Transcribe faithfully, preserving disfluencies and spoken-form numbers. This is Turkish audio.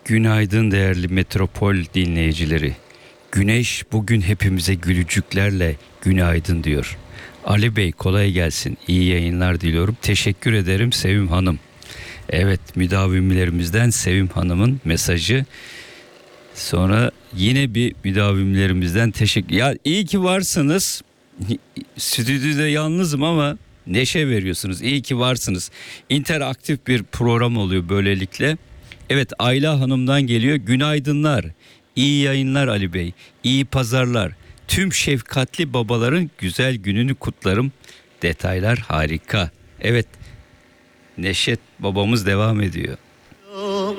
Günaydın değerli metropol dinleyicileri. Güneş bugün hepimize gülücüklerle günaydın diyor. Ali Bey kolay gelsin. İyi yayınlar diliyorum. Teşekkür ederim Sevim Hanım. Evet, müdavimlerimizden Sevim Hanım'ın mesajı. Sonra yine bir müdavimlerimizden teşekkür. Ya iyi ki varsınız. Stüdyoda yalnızım ama neşe veriyorsunuz. İyi ki varsınız. İnteraktif bir program oluyor böylelikle. Evet, Ayla Hanım'dan geliyor. Günaydınlar. İyi yayınlar Ali Bey. İyi pazarlar. Tüm şefkatli babaların güzel gününü kutlarım. Detaylar harika. Evet, Neşet babamız devam ediyor.